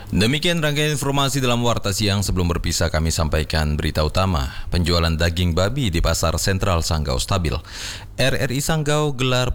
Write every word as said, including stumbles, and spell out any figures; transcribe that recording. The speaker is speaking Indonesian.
Demikian rangkaian informasi dalam Warta Siang. Sebelum berpisah kami sampaikan berita utama. Penjualan daging babi di Pasar Sentral Sanggau stabil. R R I Sanggau gelar